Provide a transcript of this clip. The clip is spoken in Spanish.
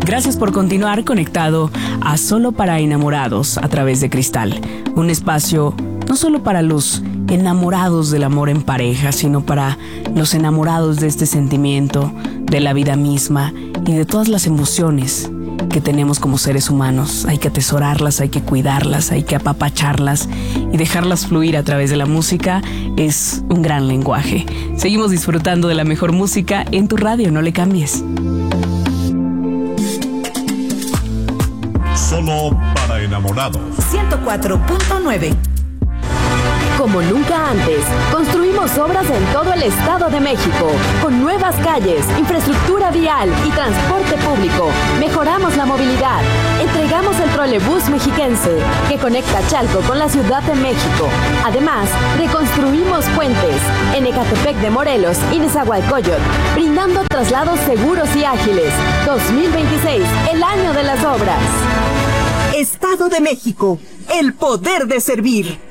Gracias por continuar conectado a Solo para Enamorados a través de Cristal. Un espacio no solo para los enamorados del amor en pareja, sino para los enamorados de este sentimiento, de la vida misma y de todas las emociones que tenemos como seres humanos. Hay que atesorarlas, hay que cuidarlas, hay que apapacharlas y dejarlas fluir a través de la música. Es un gran lenguaje. Seguimos disfrutando de la mejor música en tu radio, no le cambies. Solo para enamorados. 104.9. Como nunca antes, construimos obras en todo el Estado de México, con nuevas calles, infraestructura vial y transporte público. Mejoramos la movilidad. Entregamos el trolebús mexiquense, que conecta Chalco con la Ciudad de México. Además, reconstruimos puentes en Ecatepec de Morelos y Nezahualcóyotl, brindando traslados seguros y ágiles. 2026, el año de las obras. Estado de México, el poder de servir.